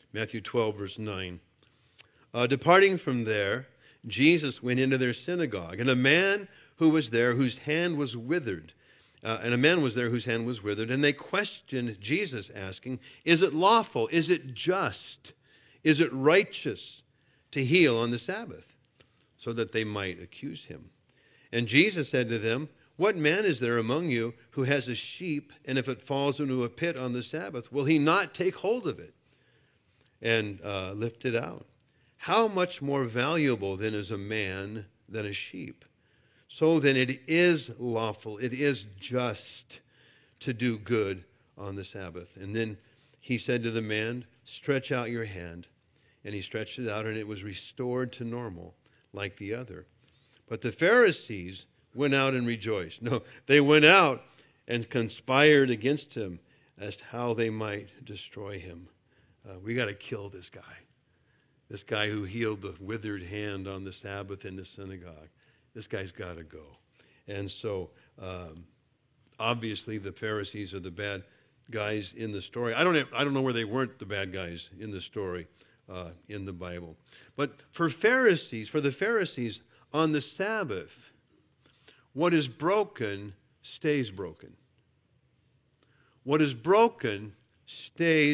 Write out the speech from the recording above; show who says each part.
Speaker 1: Matthew 12, verse 9. Departing from there, Jesus went into their synagogue, and a man who was there whose hand was withered. And they questioned Jesus, asking, "Is it lawful? Is it just? Is it righteous to heal on the Sabbath?" So that they might accuse him. And Jesus said to them, "What man is there among you who has a sheep, and if it falls into a pit on the Sabbath, will he not take hold of it and lift it out? How much more valuable then is a man than a sheep? So then it is lawful, it is just to do good on the Sabbath." And then he said to the man, "Stretch out your hand." And he stretched it out, and it was restored to normal, like the other. But the Pharisees went out and rejoiced. No, they went out and conspired against him as to how they might destroy him. We got to kill this guy. This guy who healed the withered hand on the Sabbath in the synagogue. This guy's got to go. And so, obviously, the Pharisees are the bad guys in the story. I don't know where they weren't the bad guys in the story in the Bible. But for the Pharisees, on the Sabbath, what is broken stays broken. What is broken stays